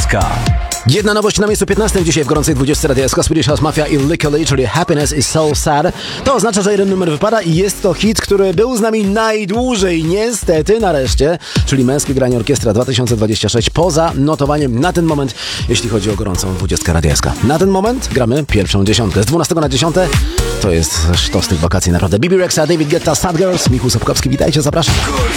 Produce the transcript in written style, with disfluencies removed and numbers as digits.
Jedna nowość na miejscu 15 dzisiaj w gorącej 20 Radia SK. Swedish House Mafia i Lick Lee, czyli Happiness is So Sad. To oznacza, że jeden numer wypada i jest to hit, który był z nami najdłużej, niestety, nareszcie, czyli Męskie Granie Orkiestra 2026 poza notowaniem na ten moment, jeśli chodzi o gorącą 20 Radia SK. Na ten moment gramy pierwszą dziesiątkę. Z 12 na 10 to jest sztos tych wakacji, naprawdę. Bibi Rexa, David Guetta, Sad Girls, Michał Sapkowski, witajcie, zapraszam.